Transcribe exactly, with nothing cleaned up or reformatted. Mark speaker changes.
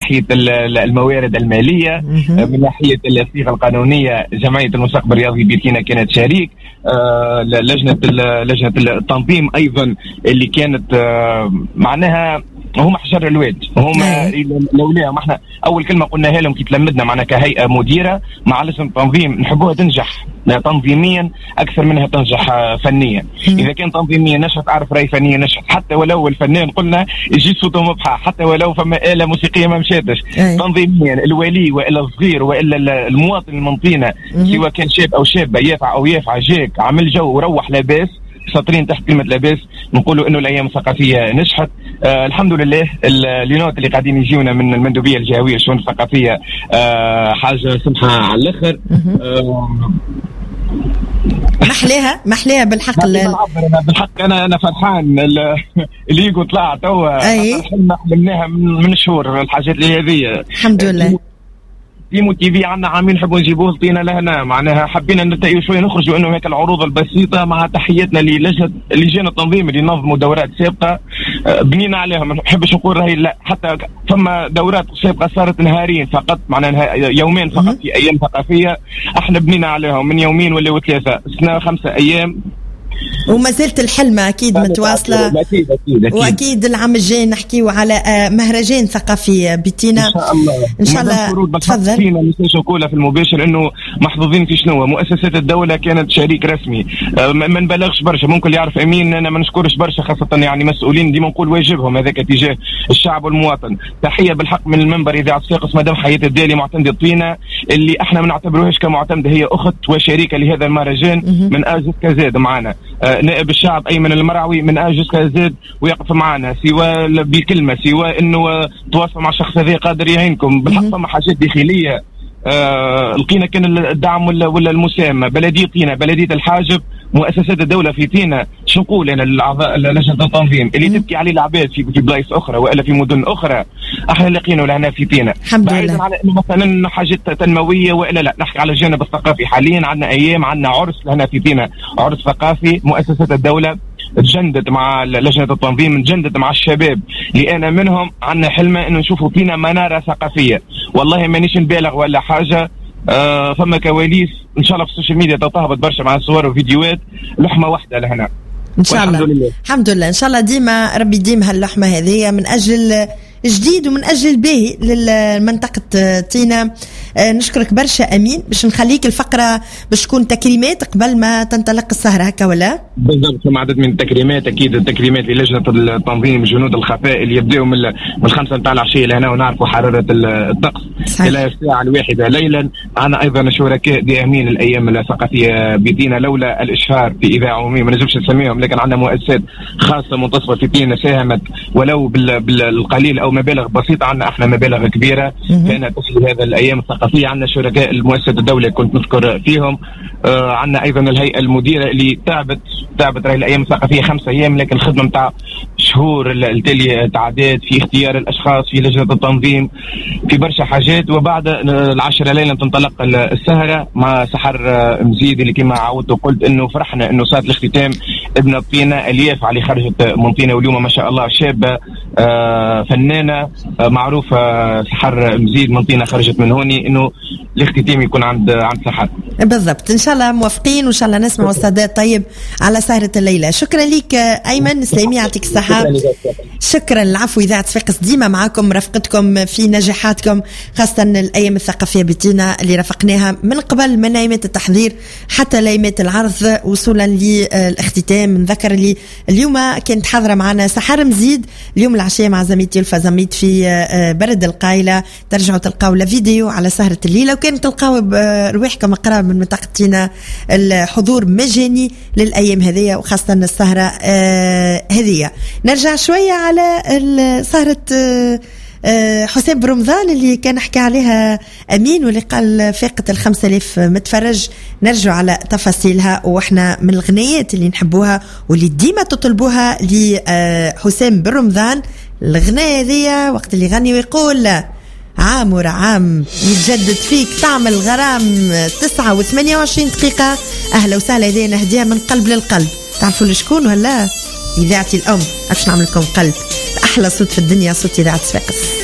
Speaker 1: ناحيه الموارد الماليه، من ناحيه الصيغه القانونيه. جمعيه المستقبل الرياضي بيتينا كانت شريك، لجنه لجنه التنظيم ايضا اللي كانت معناها هم حجر الواد، هم لولاهم احنا اول كلمه قلناها لهم كي تلمدنا معنا كهيئه مديره مع لجنه التنظيم نحبوها تنجح تنظيميا اكثر منها تنجح فنيا. اذا كان تنظيميا نشأت اعرف راي فنيا نشأت، حتى ولو الفنان قلنا يجي صوته مبحى، حتى ولو فما آلة موسيقيه ما مشاتش. تنظيميا الولي والا الصغير والا المواطن المنطينا سواء كان شاب او شابه يافع او يافعه جاك عمل جو وروح لاباس، سطرين تحت كلمه لاباس نقولوا انه الايام الثقافيه نجحت. آه الحمد لله. اللينات اللي قاعدين يجيونا من المندوبيه الجهويه للشؤون الثقافيه آه حاجه سمحه على الاخر. آه
Speaker 2: محليها محليها بالحق.
Speaker 1: أنا بالحق انا انا فرحان اللي يقول طلع توا حلمنا حلمناها من شهور الحاجات اللي هذه
Speaker 2: الحمد لله.
Speaker 1: تيمو تي في عندنا عامين نحبوا نجيبوه لطينا لهنا، معناها حبينا نتأيوا شويه نخرجوا انه هيك العروض البسيطه مع تحياتنا للجنه لجان التنظيم اللي نظموا دورات سابقه بنينا عليها. ما نحبش نقول راهي لا، حتى فما دورات سابقه صارت نهارين فقط، معناها يومين فقط في ايام ثقافيه، احنا بنينا عليهم من يومين ولا ثلاثه سنه خمسه ايام.
Speaker 2: وما زلت الحلمة أكيد متواصلة.
Speaker 1: أكيد أكيد أكيد.
Speaker 2: وأكيد العام الجاي نحكيو على مهرجان ثقافي بتينا
Speaker 1: إن شاء الله.
Speaker 2: إن شاء الله. تفضل.
Speaker 1: فينا نسيش نقولها في المباشر إنه محظوظين في شنو، مؤسسات الدولة كانت شريك رسمي. ما نبالغش برشا، ممكن يعرف أمين أنا ما نشكرش برشا، خاصة يعني مسؤولين ديما نقول واجبهم هذاك تجاه الشعب والمواطن. تحية بالحق من المنبر إذاعة صفاقس مدام حياة الدالي معتمدة الطينة اللي احنا ما نعتبروهاش كمعتمدة، هي أخت وشريكة لهذا المهرجان من أجل كزاد معنا. آه نائب الشعب أيمن المرعوي من أجل كزاد ويقف معنا، سواء بكلمة سواء إنه تواصل مع الشخص هذا قادر يعينكم. بالحق فما حاجات داخلية آه لقينا كان الدعم ولا ولا المساهمة. بلدية طينة، بلدية الحاجب، مؤسسات الدولة في طينة. شو نقول أنا للأعضاء لجنة التنظيم اللي تبكي عليه العباد في في بلايص أخرى وإلا في مدن أخرى، احنا لقينا لهنا في طينة.
Speaker 2: الحمد لله.
Speaker 1: على إنه مثلا حاجات تنموية وإلا لا، نحكي على الجانب الثقافي. حاليا عندنا أيام عندنا عرس لهنا في طينة، عرس ثقافي. مؤسسات الدولة تجندت مع لجنة التنظيم، تجندت مع الشباب اللي أنا منهم. عندنا حلمة إنه نشوفوا فينا منارة ثقافية. والله مانيش نبالغ ولا حاجة. آه فما كواليس ان شاء الله في السوشيال ميديا تهبط برشا مع صور وفيديوهات. لحمه واحده لهنا
Speaker 2: ان شاء الله. لله. الحمد لله ان شاء الله ديما ربي يديم هاللحمه هذه من اجل جديد ومن اجل باهي للمنطقه طينة. آه نشكرك برشا امين. باش نخليك الفقره باش تكون تكريمات قبل ما تنطلق السهره هكا ولا
Speaker 1: بالضبط؟ ثم عدد من التكريمات. اكيد التكريمات للجنه التنظيم جنود الخفاء اللي يبداوا من الخمسه نتاع العشيه لهنا ونعرفوا حراره الطقس الى الساعه الواحده ليلا. عندنا ايضا شركاء داعمين الايام الثقافيه بطينة، لولا الاشهار في اذاعه عموميه ما نجمش نسميهم، لكن عندنا مؤسسات خاصه منتصفه في طينة ساهمت ولو بالقليل او مبالغ بسيطه. عندنا احنا مبالغ كبيره كانت تشغل هذا الايام الثقافيه. عندنا شركاء المؤسسه الدوله كنت نذكر فيهم. آه عندنا ايضا الهيئه المديره اللي تعبت تعبت راهي الايام الثقافيه خمسة ايام، لكن الخدمه نتاع شهور التالي تعداد في اختيار الاشخاص في لجنه التنظيم في برشا حاجات. وبعد العشرة ليله تنطلق السهره مع سحر مزيد اللي كما عودت وقلت انه فرحنا انه صارت الاختتام. ابن طينة الياف علي خرجت من طينة واليوم ما شاء الله شابه آه فنانه آه معروفه. سحر مزيد من طينة خرجت من هوني، انه الاختتام يكون عند عند سحر
Speaker 2: بالضبط. ان شاء الله موافقين وان شاء الله نسمع استاذات طيب على سهره الليله. شكرا لك ايمن سليمي، يعطيك الصحه. شكرا. العفو. اذاعه صفاقس ديما معكم، رفقتكم في نجاحاتكم، خاصه الايام الثقافيه بتينا اللي رافقناها من قبل من ايامات التحضير حتى لايامات العرض وصولا للاختتام. نذكر اللي اليوم كانت حاضره معنا سحر مزيد اليوم العشيه مع زميلتي الفازميت في برد القايله. ترجعوا تلقاو لا فيديو على سهره الليله، وكان تلقاو برواحكم قراب من منطقتنا الحضور مجاني للايام هذه وخاصه السهره آه هذه. نرجع شويه على سهره آه آه حسين برمضان اللي كان حكى عليها امين واللي قال فاقت الخمسة آلاف متفرج. نرجع على تفاصيلها واحنا من الغنيات اللي نحبوها واللي ديما تطلبوها لحسين برمضان. الغنايه هذه وقت اللي غني ويقول عام ورا عام يتجدد فيك طعم الغرام. تسعة وثمانية وعشرين دقيقة. أهلا وسهلا. هذه نهديها من قلب للقلب. تعرفوا لشكون ولا إذاعتي الأم؟ أش نعمل لكم قلب. أحلى صوت في الدنيا صوت إذاعة صفاقس.